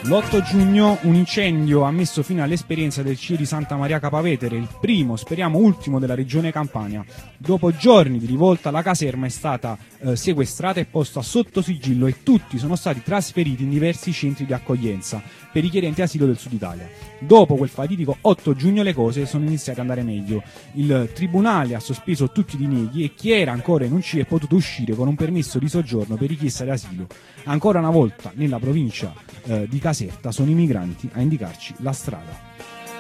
L'8 giugno un incendio ha messo fine all'esperienza del CIE di Santa Maria Capavetere, il primo, speriamo ultimo, della regione Campania. Dopo giorni di rivolta la caserma è stata sequestrata e posta sotto sigillo e tutti sono stati trasferiti in diversi centri di accoglienza per richiedenti asilo del Sud Italia. Dopo quel fatidico 8 giugno le cose sono iniziate ad andare meglio. Il tribunale ha sospeso tutti i dinieghi e chi era ancora in un CIE è potuto uscire con un permesso di soggiorno per richiesta di asilo. Ancora una volta nella provincia di Caserta sono i migranti a indicarci la strada.